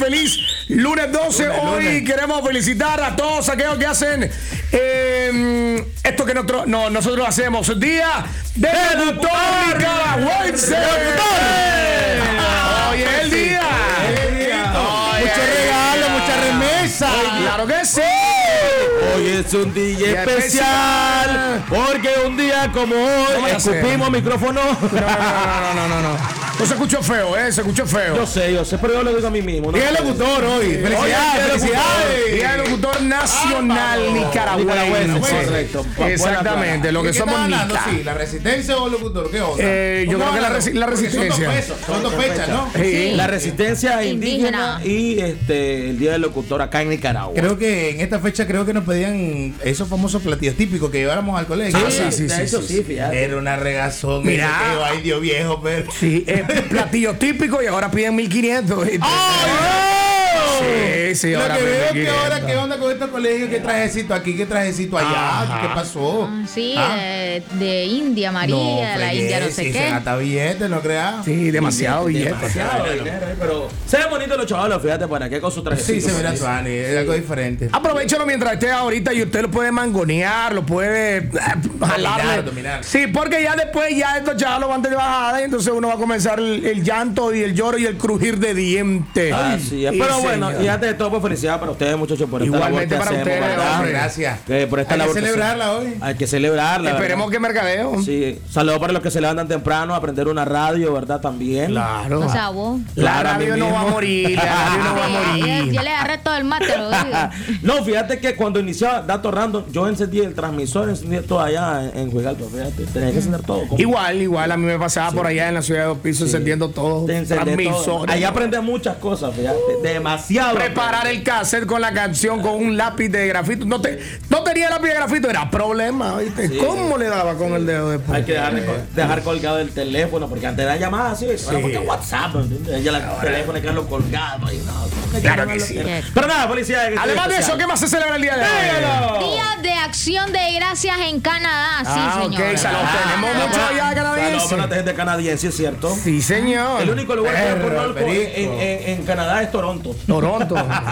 feliz lunes 12. Hoy queremos felicitar a todos aquellos que hacen esto que nosotros hacemos. Día de locutor nicaragüense. Hoy es el día. Mucho regalo, mucha remesa. Claro que sí. Hoy es un día especial, porque un día como hoy escupimos micrófono. No. No se escuchó feo, se escuchó feo. Yo sé, pero yo lo digo a mí mismo. Día del locutor hoy. Felicidades. Día del locutor nacional nicaragüense. Correcto. Exactamente, lo que somos nica. Sí, ¿la resistencia o el locutor? ¿Qué onda? Yo creo que la resistencia. Son dos fechas, ¿no? Sí. La resistencia indígena y el Día del Locutor acá en Nicaragua. Creo que en esta fecha nos pedían esos famosos platillos típicos que lleváramos al colegio. Sí, fíjate. Era una regazón. Mira. Ay, Dios viejo, pero. Sí, platillo típico y ahora piden 1500. Sí, Lo ahora que veo piden que 1500. ahora, ¿qué onda con estos colegios? ¿Qué trajecito aquí? ¿Qué trajecito allá? Ajá. ¿Qué pasó? Sí, de India María, la India no sé sí, qué. se gasta billete, ¿no creas? Sí, demasiado billete. Demasiado dinero, pero se ven bonitos los chavalos, fíjate, para qué con su trajecito. Sí, se mira Tuani, es algo diferente. Aprovechalo mientras esté ahorita y usted lo puede mangonear, lo puede jalarle. Dominar. Sí, porque ya después estos chavalos van de bajada y entonces uno va a comenzar el llanto y el lloro y el crujir de dientes. Así es. Pero bueno, y antes de todo, pues felicidades para ustedes, muchachos, por esta labor Igualmente que para hacemos, ustedes, ¿verdad? hombre. Gracias. Por esta Hay que labor celebrarla hoy. Hay que celebrarla. Esperemos ¿verdad? que mercadeo. Sí, saludos para los que se levantan temprano a aprender una radio, ¿verdad? También. Claro. O sea, vos. La Claro, a mí radio no va a mismo. morir. La radio no va a morir. Yo le agarré todo el mate, lo digo. No, fíjate que cuando iniciaba Dato Random, yo encendí el transmisor, encendí todo allá en Juegalpa, fíjate. Tenía que encender todo. Igual, a mí me pasaba por allá en la ciudad de Dos Pisos encendiendo todo. Te encendí todo. Transmisores. Ahí aprendí muchas cosas, fíjate. Demasiado. Preparar el cassette con la canción con un lápiz de grafito. No tenía lápiz de grafito, era problema, ¿viste? Sí. ¿Cómo le daba con el dedo después? Hay que dejar colgado el teléfono, porque antes era llamada así, bueno, porque WhatsApp, ¿entiendes? Ya el teléfono hay que dejarlo colgado. Y no, Claro que sí. Pero nada, felicidades. Además de eso, ¿qué más se celebra el día de hoy? Día de Acción de Gracias en Canadá, sí, señor. Ok, saludos. Tenemos mucho allá Saludos canadiense. para la gente canadiense, ¿es cierto? Sí, señor. El único lugar que yo conozco perico. en Canadá es Toronto. Toronto.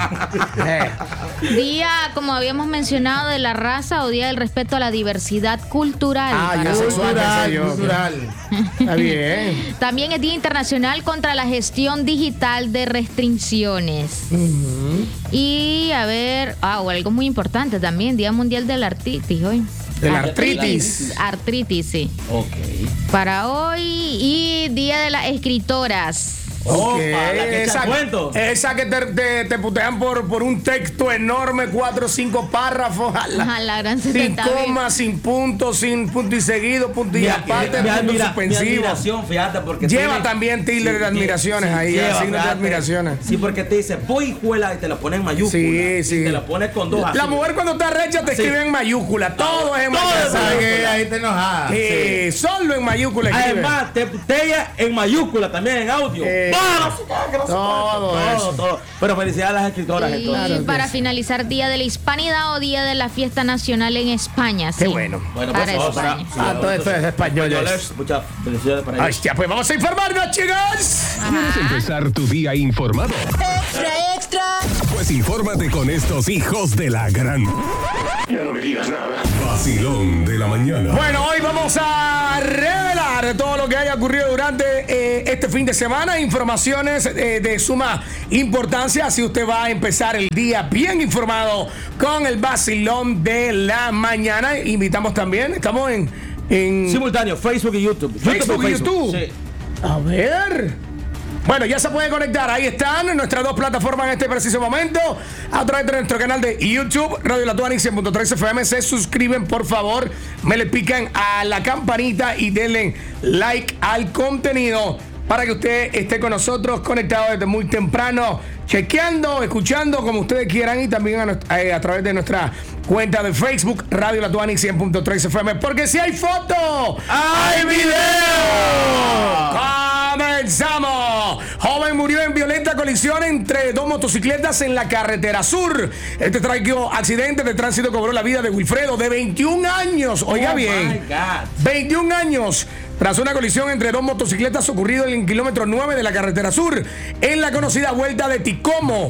Día, como habíamos mencionado, de la raza o Día del Respeto a la Diversidad Cultural. Ya sé cuál es yo. Cultural. Está bien. También es Día Internacional contra la Gestión Digital de Restricciones. Y a ver, o algo muy importante también, Día Mundial de la Artritis hoy. De la artritis. Artritis, sí. Ok. Para hoy y Día de las Escritoras. Opa, la que echa cuento. Esa que te putean por un texto enorme, 4 o 5 párrafos. Ajá, la gran Sin 70 coma, sin punto y seguido, punto y aparte, punto mi suspensivo. admiración, fíjate, porque Lleva tiene- también tilde de admiraciones ahí, lleva, signos de fíjate. admiraciones. Sí, porque te dice voy hijuela y te lo pone en mayúscula. Sí, sí. Y te lo pones con dos. La así. mujer cuando está recha te Sí. escribe en mayúscula, todo es en ¿Sabes mayúscula. que ahí te enojada? Solo en mayúscula escribe. Además, te putea en mayúscula también en audio. Todo. Pero felicidades a las escritoras. Y entonces. para finalizar, Día de la Hispanidad o Día de la Fiesta Nacional en España. Qué sí. bueno. Bueno, Para pues vamos España. Todo esto es españoles. Muchas felicidades para ellos. Hostia, pues vamos a informarnos, chicos. ¿Quieres empezar tu día informado? Extra. Pues infórmate con estos hijos de la gran. Ya no me digas nada. Vacilón de la mañana. Bueno, hoy vamos a revelar todo lo que haya ocurrido durante este fin de semana. Informaciones de suma importancia. Así usted va a empezar el día bien informado con el vacilón de la mañana. Invitamos también, estamos en Simultáneo, Facebook y YouTube. Facebook y YouTube. Sí. A ver. Bueno, ya se puede conectar. Ahí están nuestras dos plataformas en este preciso momento. A través de nuestro canal de YouTube, Radio La Tuani 100.3 FM. Se suscriben, por favor. Me le pican a la campanita y denle like al contenido para que usted esté con nosotros conectado desde muy temprano, chequeando, escuchando, como ustedes quieran, y también a través de nuestra cuenta de Facebook, Radio La Tuani 100.3 FM. Porque si hay foto, ¡hay video! ¡Comenzamos! Joven murió en violenta colisión entre dos motocicletas en la carretera sur. Este trágico accidente de tránsito cobró la vida de Wilfredo, de 21 años. Oiga bien. My God. 21 años tras una colisión entre dos motocicletas ocurrido en el kilómetro 9 de la carretera sur, en la conocida vuelta de Ticomo,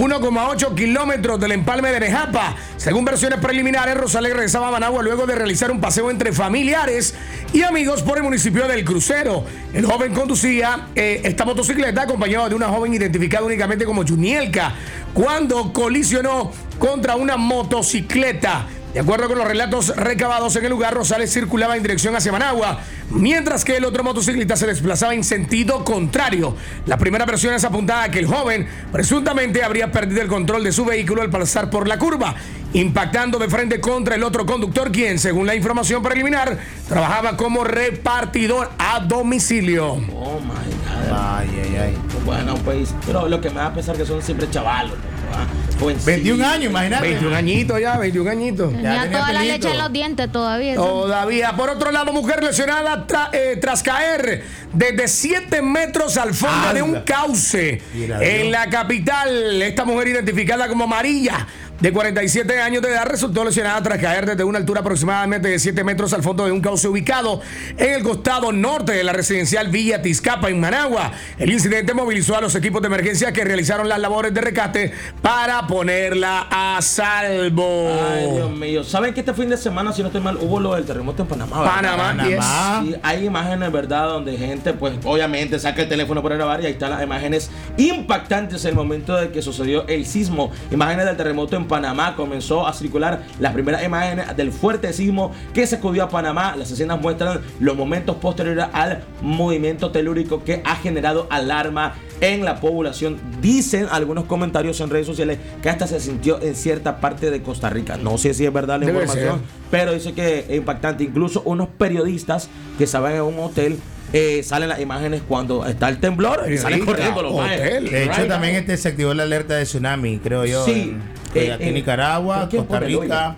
1,8 kilómetros del empalme de Nejapa. Según versiones preliminares, Rosales regresaba a Managua luego de realizar un paseo entre familiares y amigos por el municipio del Crucero. El joven conducía esta motocicleta acompañado de una joven identificada únicamente como Junielka cuando colisionó contra una motocicleta. De acuerdo con los relatos recabados en el lugar, Rosales circulaba en dirección hacia Managua, mientras que el otro motociclista se desplazaba en sentido contrario. La primera versión es apuntada a que el joven presuntamente habría perdido el control de su vehículo al pasar por la curva, impactando de frente contra el otro conductor, quien, según la información preliminar, trabajaba como repartidor a domicilio. Oh my God. Ay. Bueno, pues, pero lo que me da a pensar que son siempre chavalos. ¿No? 21 años, imagínate. 21 añitos ya, 21 añitos. Tenía tenía toda la pelito. leche en los dientes todavía. Todavía. Por otro lado, mujer lesionada tras caer desde 7 metros al fondo de un cauce en la capital. Esta mujer, identificada como María, de 47 años de edad, resultó lesionada tras caer desde una altura aproximadamente de 7 metros al fondo de un cauce ubicado en el costado norte de la residencial Villa Tizcapa, en Managua. El incidente movilizó a los equipos de emergencia que realizaron las labores de rescate para ponerla a salvo. Ay, Dios mío. ¿Saben que este fin de semana, si no estoy mal, hubo lo del terremoto en Panamá? ¿verdad? Panamá, yes. Sí, hay imágenes, ¿verdad? Donde gente, pues, obviamente saca el teléfono para grabar y ahí están las imágenes impactantes en el momento de que sucedió el sismo. Imágenes del terremoto en Panamá. Comenzó a circular las primeras imágenes del fuerte sismo que sacudió a Panamá. Las escenas muestran los momentos posteriores al movimiento telúrico que ha generado alarma en la población. Dicen algunos comentarios en redes sociales que hasta se sintió en cierta parte de Costa Rica. No sé si es verdad la Debe información, ser. pero dice que es impactante. Incluso unos periodistas que estaban en un hotel, salen las imágenes cuando está el temblor y salen corriendo los maes. hotel. De hecho, Right. también se activó la alerta de tsunami, creo yo. Sí. Aquí en Nicaragua, ¿quién Costa pone el Rica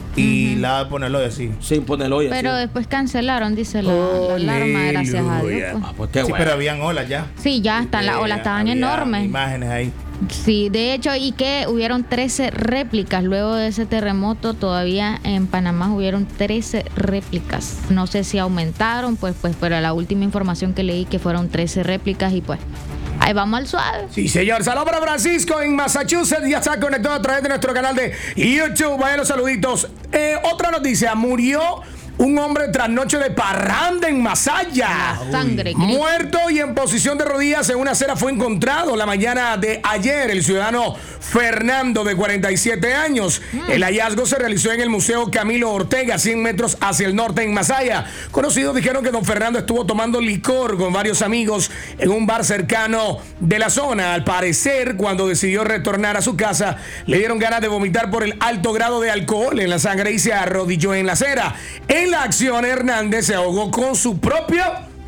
y la de ponerlo así. Sin ponerlo hoy. Pero después cancelaron, dice la alarma, gracias a Dios. Pues. Pues qué Sí, bueno. pero habían olas ya. Sí, ya están, las olas estaban Había enormes. Imágenes ahí. Sí, de hecho, y que hubieron 13 réplicas luego de ese terremoto. Todavía en Panamá hubieron 13 réplicas. No sé si aumentaron, pues, pero la última información que leí que fueron 13 réplicas y pues ahí vamos al suave. Sí, señor. Saludos para Francisco en Massachusetts. Ya está conectado a través de nuestro canal de YouTube. Vayan los saluditos. Otra noticia. Murió un hombre tras noche de parranda en Masaya. Sangre. Muerto y en posición de rodillas en una acera fue encontrado la mañana de ayer el ciudadano Fernando, de 47 años. El hallazgo se realizó en el Museo Camilo Ortega, 100 metros hacia el norte en Masaya. Conocidos dijeron que don Fernando estuvo tomando licor con varios amigos en un bar cercano de la zona. Al parecer, cuando decidió retornar a su casa, le dieron ganas de vomitar por el alto grado de alcohol en la sangre y se arrodilló en la acera. En la acción, Hernández se ahogó con su propio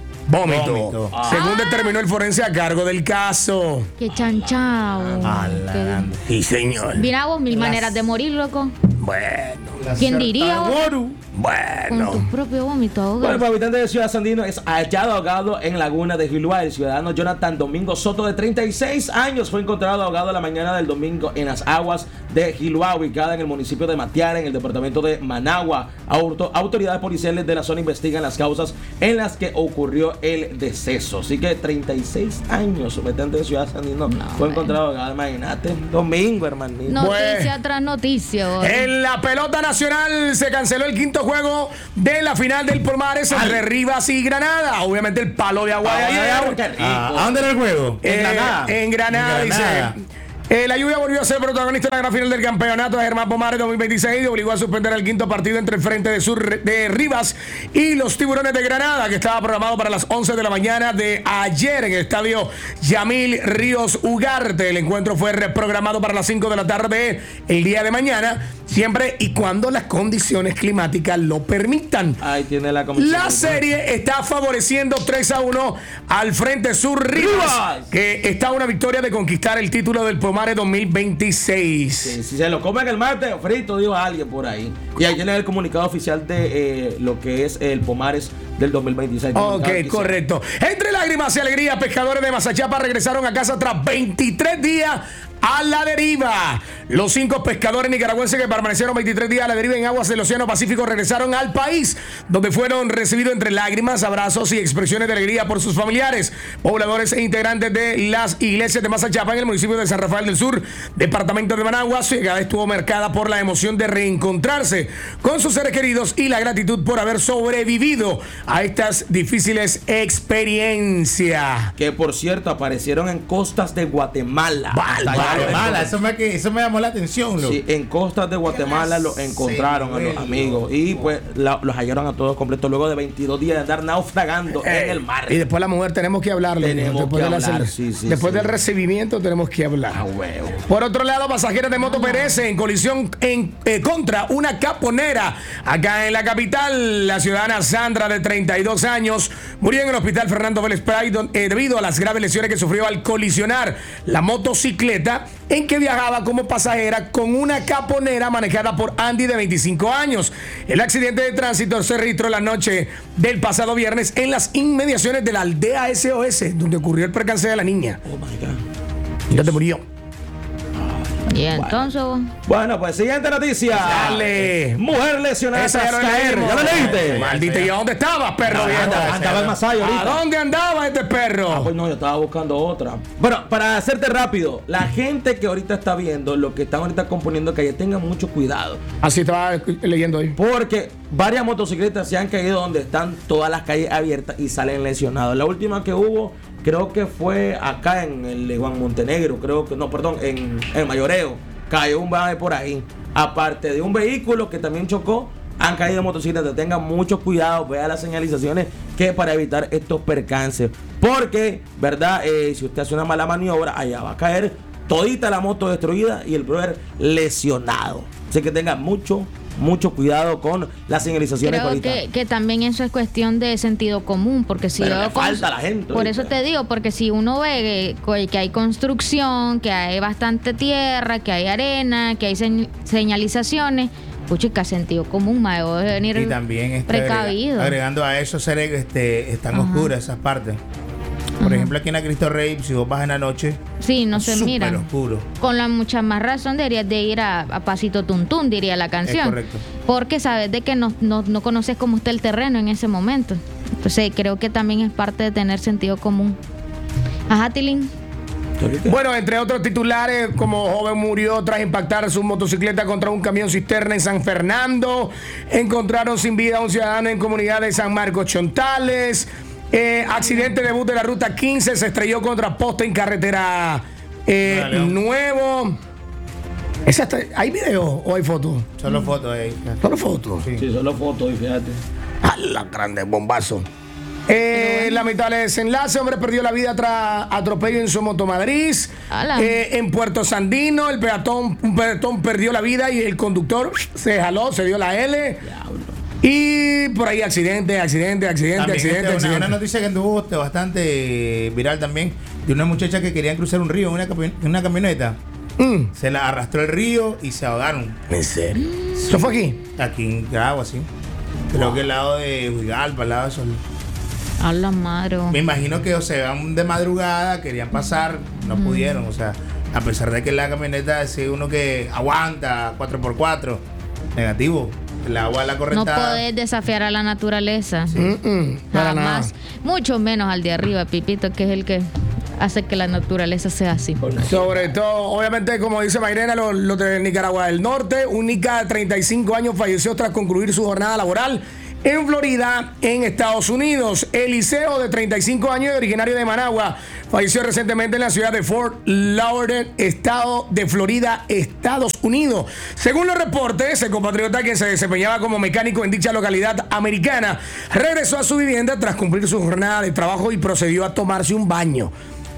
vómito. Según determinó el forense a cargo del caso. Qué chanchao. Sí, señor. Mira vos, mil maneras de morir, loco. Bueno, ¿Quién diría vos? Con bueno. tu propio vómito Bueno, ahogado. el habitante de Ciudad Sandino es hallado ahogado en Laguna de Gilua. El ciudadano Jonathan Domingo Soto, de 36 años, fue encontrado ahogado la mañana del domingo en las aguas de Gilua, ubicada en el municipio de Matiara, en el departamento de Managua. Autoridades policiales de la zona investigan las causas en las que ocurrió el deceso. Así que 36 años, habitante de Ciudad Sandino, fue encontrado ahogado. Imagínate, domingo, hermanito. Noticia tras noticia. vos. En la pelota nacional se canceló el quinto juego de la final del Palmares entre Rivas y Granada. Obviamente el palo de agua de ayer. Qué rico. ¿A dónde era el juego? En Granada. En Granada, En Granada. dice. La lluvia volvió a ser protagonista en la gran final del campeonato de Germán Pomares 2026 y obligó a suspender el quinto partido entre el Frente de Sur de Rivas y los Tiburones de Granada, que estaba programado para las 11 de la mañana de ayer en el estadio Yamil Ríos Ugarte. El encuentro fue reprogramado para las 5 de la tarde el día de mañana, siempre y cuando las condiciones climáticas lo permitan. Ahí tiene la comisión. La serie está favoreciendo 3-1 al Frente Sur Rivas, que está a una victoria de conquistar el título del Pomares 2026. Sí, si se lo comen el martes frito, dijo alguien por ahí. Y ahí tiene el comunicado oficial de lo que es el Pomares del 2026. Ok, correcto. Entre lágrimas y alegría, pescadores de Mazachapa regresaron a casa tras 23 días a la deriva. Los 5 pescadores nicaragüenses que permanecieron 23 días a la deriva en aguas del Océano Pacífico regresaron al país, donde fueron recibidos entre lágrimas, abrazos y expresiones de alegría por sus familiares, pobladores e integrantes de las iglesias de Mazachapa en el municipio de San Rafael del Sur, departamento de Managua. Su llegada estuvo marcada por la emoción de reencontrarse con sus seres queridos y la gratitud por haber sobrevivido a estas difíciles experiencias. Que por cierto aparecieron en costas de Guatemala. Guatemala, eso me llamó la atención, loco. Sí, en costas de Guatemala los encontraron a los amigos y pues los hallaron a todos completos luego de 22 días de andar naufragando en el mar. Y después la mujer tenemos que hablarle. Después del recibimiento tenemos que hablar. Huevo. Por otro lado, pasajeros de moto perecen en colisión contra una caponera acá en la capital. La ciudadana Sandra, de 32 años, murió en el hospital Fernando Vélez Pray debido a las graves lesiones que sufrió al colisionar la motocicleta en que viajaba como pasajera con una caponera manejada por Andy, de 25 años. El accidente de tránsito se registró la noche del pasado viernes en las inmediaciones de la aldea SOS, donde ocurrió el percance de la niña. Oh my God. Y donde murió. Y entonces. Bueno, pues siguiente noticia. Dale. Mujer lesionada Esa ya tras lo caer. leímos. ¿Ya lo leíste? Maldita, ¿y a dónde estabas, perro viejo? Andaba en Masaya ¿A ahorita. dónde andaba este perro? Pues no, yo estaba buscando otra. Bueno, para hacerte rápido, la gente que ahorita está viendo, lo que están ahorita componiendo calle, tengan mucho cuidado. Así estaba leyendo ahí. Porque varias motocicletas se han caído donde están todas las calles abiertas y salen lesionados. La última que hubo, creo que fue acá en el de Juan Montenegro, en el Mayoreo. Cayó un baje por ahí. Aparte de un vehículo que también chocó, han caído motocicletas. Tengan mucho cuidado, vean las señalizaciones que para evitar estos percances. Porque, ¿verdad? Si usted hace una mala maniobra, allá va a caer todita la moto destruida y el brother lesionado. Así que tengan mucho cuidado con las señalizaciones. Creo que también eso es cuestión de sentido común, porque si le falta a la gente. Por eso te digo, porque si uno ve que hay construcción, que hay bastante tierra, que hay arena, que hay señalizaciones, puchica, sentido común, mae, debo de venir y también precavido. Agregando a eso, están oscuras esas partes. Por ejemplo, aquí en la Cristo Rey, si vos vas en la noche, sí, no se mira. Súper oscuro. Con la mucha más razón deberías de ir a pasito tuntún, diría la canción. Es correcto. Porque sabes de que no conoces cómo está el terreno en ese momento. Entonces creo que también es parte de tener sentido común. Ajá, Tilín. Bueno, entre otros titulares, como joven murió tras impactar su motocicleta contra un camión cisterna en San Fernando. Encontraron sin vida a un ciudadano en comunidad de San Marcos Chontales. Accidente de bus de la ruta 15, se estrelló contra poste en carretera Nuevo. ¿Hay video o hay fotos? Solo fotos ahí. Solo fotos. Sí, solo fotos, y fíjate. A la grande bombazo. Lamentable desenlace, hombre perdió la vida tras atropello en su motomadriz. En Puerto Sandino, un peatón perdió la vida y el conductor se jaló, se dio la L. Diablo. Y por ahí accidente. Una noticia que anduvo bastante viral también, de una muchacha que querían cruzar un río en una camioneta. Se la arrastró el río y se ahogaron. ¿En serio? ¿Eso fue aquí? Aquí en Grabo, así. Creo que al lado de Huigalpa, al lado de Sol. A la madre. Me imagino que, de madrugada querían pasar, no pudieron. O sea, a pesar de que la camioneta es uno que aguanta 4x4, negativo. El agua, la correntada. No podés desafiar a la naturaleza. Sí. Jamás. Mucho menos al de arriba, Pipito, que es el que hace que la naturaleza sea así. Sobre todo, obviamente, como dice Mayrena, los de Nicaragua del Norte. Un nica de 35 años falleció tras concluir su jornada laboral en Florida, en Estados Unidos. Eliseo, de 35 años, originario de Managua, falleció recientemente en la ciudad de Fort Lauderdale, estado de Florida, Estados Unidos. Según los reportes, el compatriota, que se desempeñaba como mecánico en dicha localidad americana, regresó a su vivienda tras cumplir su jornada de trabajo y procedió a tomarse un baño.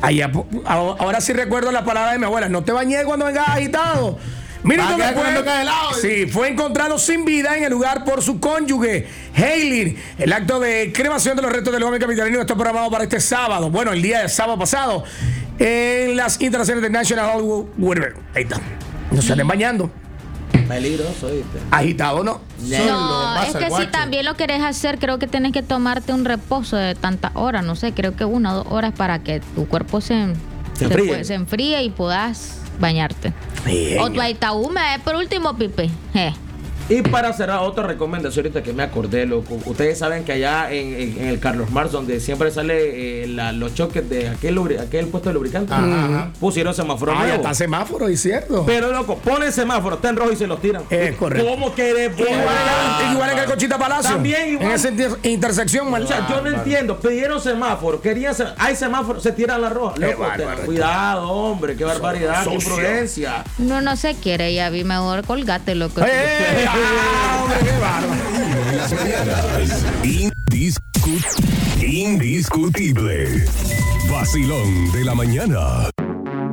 Ahora sí recuerdo la palabra de mi abuela: no te bañes cuando vengas agitado. Minutos después, sí, fue encontrado sin vida en el lugar por su cónyuge, Hailey. El acto de cremación de los restos del joven capitalino está programado para este sábado. Bueno, el día del sábado pasado, en las instalaciones de National Hollywood Boulevard. Ahí está. No se anden bañando. Peligroso, ¿viste? Agitado, ¿no? No, es que si también lo querés hacer, creo que tienes que tomarte un reposo de tantas horas. No sé, creo que 1 o 2 horas para que tu cuerpo se enfríe y puedas bañarte. Bien. O tu está húmeda, por último, Pipe. Y para cerrar, otra recomendación ahorita que me acordé, loco. Ustedes saben que allá en el Carlos Marx, donde siempre sale los choques de aquel puesto de lubricante, pusieron semáforo Ya nuevo. está semáforo, ¿es cierto? Pero, loco, ponen semáforo, está en rojo y se los tiran. Es correcto. ¿Cómo querés? Igual que el Conchita Palacio. También igual. En esa intersección, man. O sea, yo no entiendo. Pidieron semáforo, hay semáforo, se tiran la roja. Loco, bárbaro. cuidado, hombre, qué barbaridad, qué Socio. imprudencia. No se quiere, ya vi, mejor colgate, loco. Hombre, qué bárbaro. Las mañanas. Indiscutible. Vacilón de la mañana.